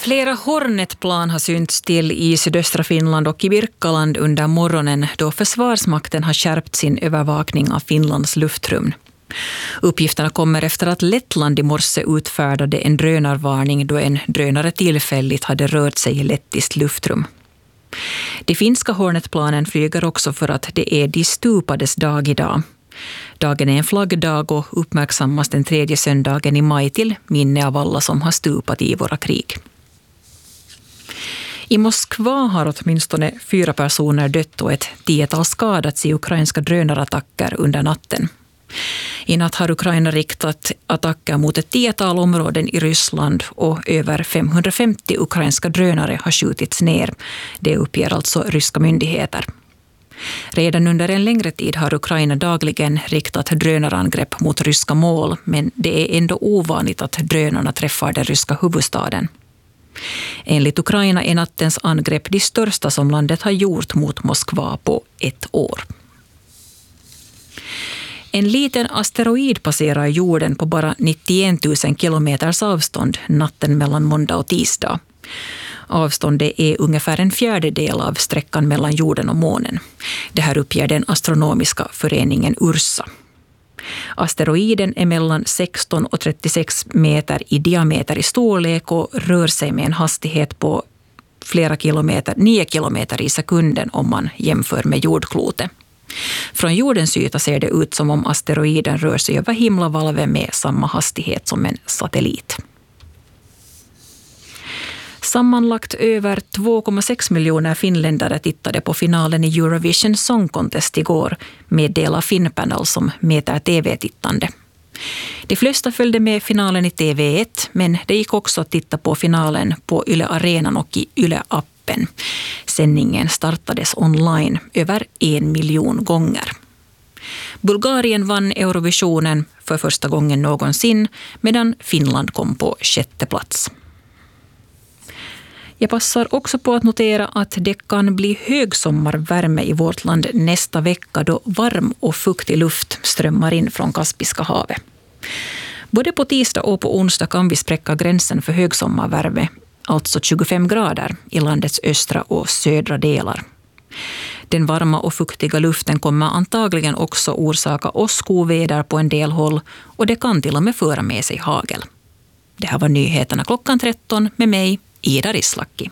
Flera Hornet-plan har synts till i sydöstra Finland och i Birkaland under morgonen då Försvarsmakten har skärpt sin övervakning av Finlands luftrum. Uppgifterna kommer efter att Lettland i morse utfärdade en drönarvarning då en drönare tillfälligt hade rört sig i lettiskt luftrum. De finska Hornet-planen flyger också för att det är de stupades dag idag. Dagen är en flaggdag och uppmärksammas den tredje söndagen i maj till minne av alla som har stupat i våra krig. I Moskva har åtminstone 4 personer dött och ett 10-tal skadats i ukrainska drönarattacker under natten. I natt har Ukraina riktat attacker mot ett 10-tal områden i Ryssland och över 550 ukrainska drönare har skjutits ner. Det uppger alltså ryska myndigheter. Redan under en längre tid har Ukraina dagligen riktat drönarangrepp mot ryska mål, men det är ändå ovanligt att drönarna träffar den ryska huvudstaden. Enligt Ukraina är nattens angrepp de största som landet har gjort mot Moskva på ett år. En liten asteroid passerar jorden på bara 91 000 kilometers avstånd natten mellan måndag och tisdag. Avståndet är ungefär en fjärdedel av sträckan mellan jorden och månen. Det här uppger den astronomiska föreningen Ursa. Asteroiden är mellan 16 och 36 meter i diameter i storlek och rör sig med en hastighet på 9 kilometer i sekunden om man jämför med jordklotet. Från jordens yta ser det ut som om asteroiden rör sig över himlavalvet med samma hastighet som en satellit. Sammanlagt över 2,6 miljoner finländare tittade på finalen i Eurovision Song Contest igår, meddelar Finnpanel som mäter tv-tittande. De flesta följde med finalen i TV1, men det gick också att titta på finalen på Yle Arenan och i Yle-appen. Sändningen startades online över 1 miljon gånger. Bulgarien vann Eurovisionen för första gången någonsin, medan Finland kom på 6:e plats. Jag passar också på att notera att det kan bli högsommarvärme i vårt land nästa vecka då varm och fuktig luft strömmar in från Kaspiska havet. Både på tisdag och på onsdag kan vi spräcka gränsen för högsommarvärme, alltså 25 grader i landets östra och södra delar. Den varma och fuktiga luften kommer antagligen också orsaka åskoväder på en del håll och det kan till och med föra med sig hagel. Det här var nyheterna klockan 13 med mig, Ida Rislaki.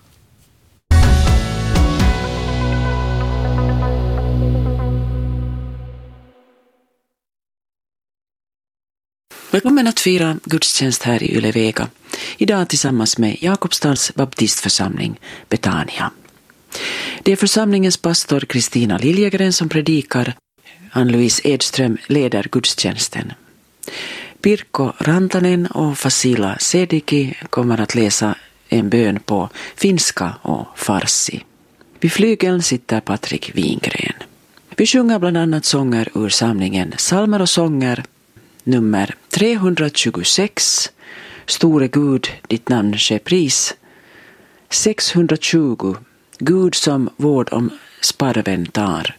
Välkommen att fira gudstjänst här i Ylevega. Idag tillsammans med Jakobstans baptistförsamling Betania. Det är församlingens pastor Kristina Liljegren som predikar. Ann-Louise Edström leder gudstjänsten. Pirkko Rantanen och Fasila Sediki kommer att läsa en bön på finska och farsi. Vid flygeln sitter Patrik Wingren. Vi sjunger bland annat sånger ur samlingen Psalmer och sånger nummer 326, Store Gud, ditt namn ske pris, 620, Gud som vård om sparven tar,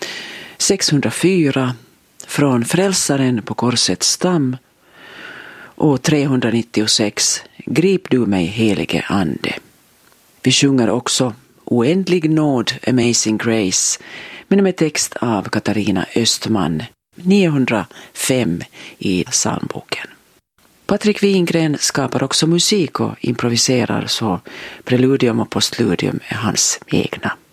604, Från frälsaren på korsets stam och 396, Grip du mig helige ande. Vi sjunger också Oändlig nåd, Amazing Grace, men med text av Katarina Östman, 905 i psalmboken. Patrik Wingren skapar också musik och improviserar, så preludium och postludium är hans egna.